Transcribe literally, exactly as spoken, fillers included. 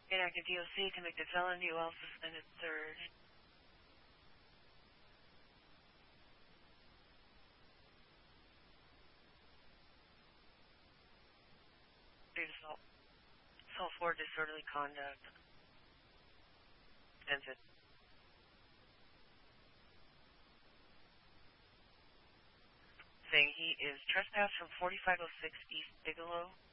Inactive D O C, convicted felon, U L suspended third. Street assault. Assault for disorderly conduct. Ended. Saying he is trespassed from forty-five oh six East Bigelow.